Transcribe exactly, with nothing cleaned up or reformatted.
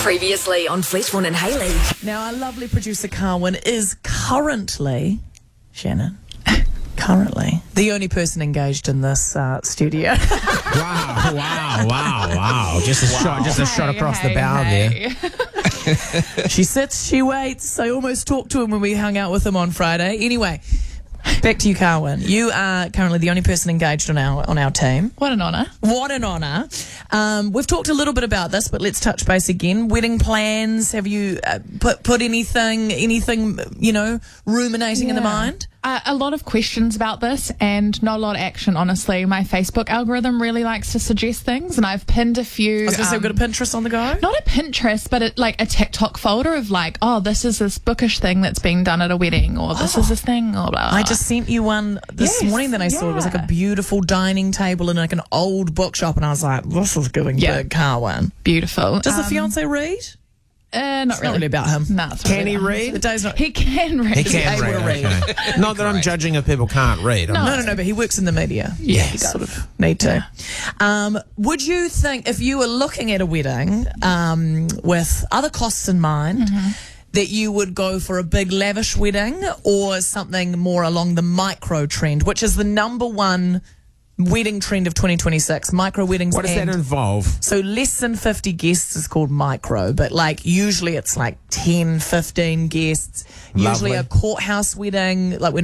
Previously on Fleetwood and Hayley. Now, our lovely producer Carwyn is currently, Shannon, currently the only person engaged in this uh, studio. Wow, wow, wow, wow. Just a wow. shot, just a shot across hey, the bow hey. there. She sits, she waits. I almost talked to him when we hung out with him on Friday. Anyway, back to you, Carwyn. You are currently the only person engaged on our on our team. What an honour. What an honour. Um, we've talked a little bit about this, but let's touch base again. Wedding plans. Have you uh, put put anything, anything, you know, ruminating in the mind? Uh, a lot of questions about this and not a lot of action, honestly. My Facebook algorithm really likes to suggest things, and I've pinned a few. I was going to um, say, we've got a Pinterest on the go? Not a Pinterest, but it, like a TikTok folder of like, oh, this is this bookish thing that's being done at a wedding, or this Oh. is this thing, or blah, blah. I just sent you one this Yes, morning that I saw. It was like a yeah. beautiful dining table in like an old bookshop, and I was like, this is giving Yeah. big Carwyn. Beautiful. Does the Um, fiance read? Uh, not It's really. not really about him. No, it's not Can really he about him. read? The day's not. He can read. He can able read. to read. Okay. Not that I'm judging if people can't read. I'm No, just- no, no, but he works in the media. Yeah, he he does. sort of need to. Um, would you think, if you were looking at a wedding um, with other costs in mind, that you would go for a big lavish wedding or something more along the micro trend, which is the number one wedding trend of twenty twenty-six, micro weddings? What does and that involve? So less than fifty guests is called micro, but like usually it's like ten, fifteen guests. Usually Lovely. a courthouse wedding, like we're